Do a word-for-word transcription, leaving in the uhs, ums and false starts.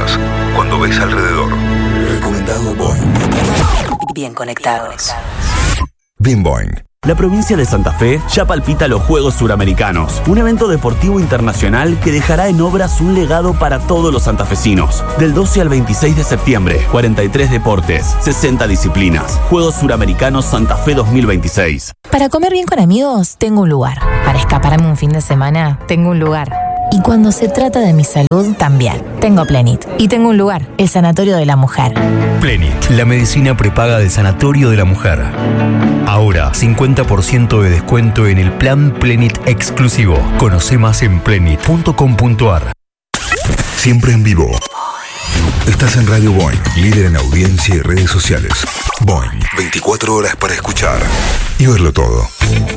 cosas cuando ves alrededor. Recomendado Boing. Bien conectados. Bien Boing. La provincia de Santa Fe ya palpita los Juegos Suramericanos, un evento deportivo internacional que dejará en obras un legado para todos los santafesinos. Del doce al veintiséis de septiembre, cuarenta y tres deportes, sesenta disciplinas. Juegos Suramericanos Santa Fe dos mil veintiséis. Para comer bien con amigos, tengo un lugar. Para escaparme un fin de semana, tengo un lugar. Y cuando se trata de mi salud, también. Tengo Plenit. Y tengo un lugar, el Sanatorio de la Mujer. Plenit, la medicina prepaga del Sanatorio de la Mujer. Ahora, cincuenta por ciento de descuento en el plan Plenit exclusivo. Conoce más en plenit punto com punto ar. Siempre en vivo. Estás en Radio Boing, líder en audiencia y redes sociales. Boing, veinticuatro horas para escuchar y verlo todo.